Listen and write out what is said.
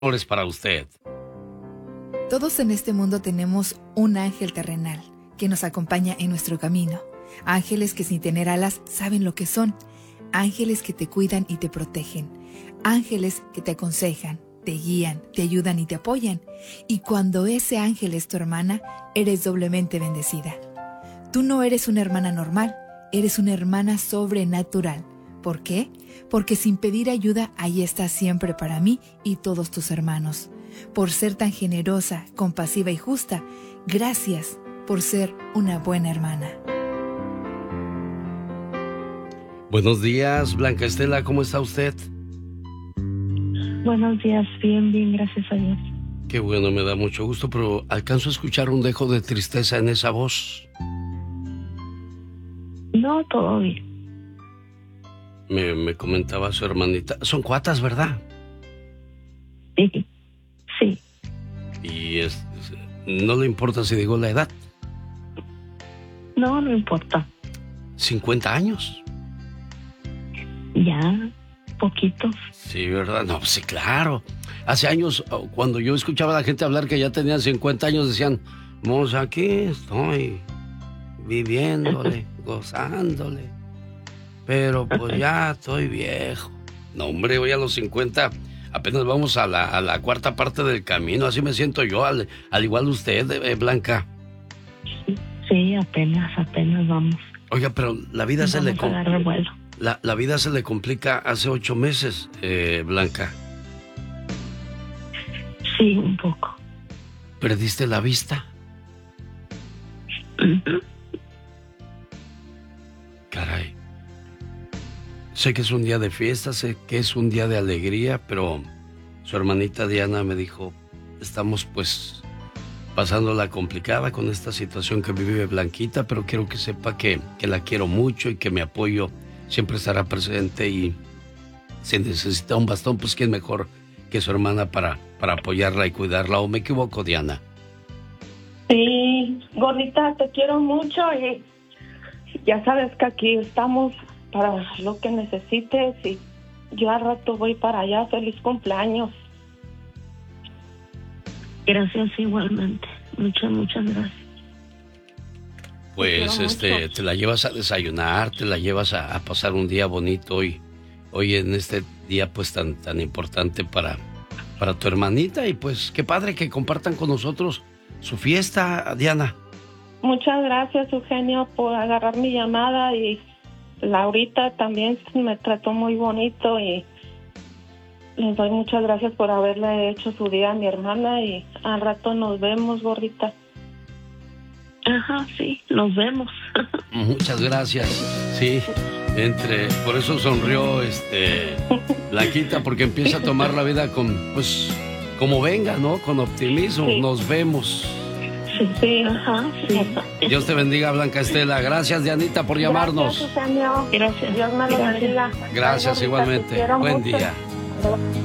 Flores para usted. Todos en este mundo tenemos un ángel terrenal que nos acompaña en nuestro camino. Ángeles que sin tener alas saben lo que son. Ángeles que te cuidan y te protegen. Ángeles que te aconsejan, te guían, te ayudan y te apoyan. Y cuando ese ángel es tu hermana, eres doblemente bendecida. Tú no eres una hermana normal, eres una hermana sobrenatural. ¿Por qué? Porque sin pedir ayuda, ahí estás siempre para mí y todos tus hermanos. Por ser tan generosa, compasiva y justa, gracias por ser una buena hermana. Buenos días, Blanca Estela, ¿cómo está usted? Buenos días, bien, gracias a Dios. Qué bueno, me da mucho gusto, pero alcanzo a escuchar un dejo de tristeza en esa voz. No, todo bien. Me comentaba su hermanita. Son cuatas, ¿verdad? Sí. Y no le importa si digo la edad. No importa. 50 años. Ya, poquitos. Sí, ¿verdad? No, sí, claro. Hace años, cuando yo escuchaba a la gente hablar que ya tenían 50 años, decían, vamos, aquí estoy, viviéndole, gozándole. Pero pues ya estoy viejo. No, hombre, hoy a los 50 apenas vamos a la cuarta parte del camino. Así me siento yo, al igual usted, Blanca. Sí, apenas vamos. Oiga, pero la vida se le complica. La vida se le complica hace 8 meses, Blanca. Sí, un poco. ¿Perdiste la vista? Caray. Sé que es un día de fiesta, sé que es un día de alegría, pero su hermanita Diana me dijo, estamos pues pasándola complicada con esta situación que vive Blanquita, pero quiero que sepa que la quiero mucho y que mi apoyo siempre estará presente, y si necesita un bastón, pues quién mejor que su hermana para apoyarla y cuidarla. ¿O me equivoco, Diana? Sí, gordita, te quiero mucho y ya sabes que aquí estamos para lo que necesites, y yo al rato voy para allá. Feliz cumpleaños. Gracias igualmente. Muchas gracias. Pues te la llevas a desayunar, te la llevas a pasar un día bonito hoy en este día pues tan importante para tu hermanita, y pues qué padre que compartan con nosotros su fiesta, Diana. Muchas gracias, Eugenio, por agarrar mi llamada, y Laurita también me trató muy bonito, y les doy muchas gracias por haberle hecho su día a mi hermana, y al rato nos vemos, gordita. Ajá, sí, nos vemos. Muchas gracias. Sí, por eso sonrió Blanquita, porque empieza a tomar la vida como venga, ¿no? Con optimismo. Sí. Nos vemos. Sí, ajá, sí. Dios te bendiga, Blanca Estela. Gracias, Dianita, por llamarnos. Gracias, Eugenio. Gracias. Dios me lo bendiga. Gracias, igualmente. Buen día.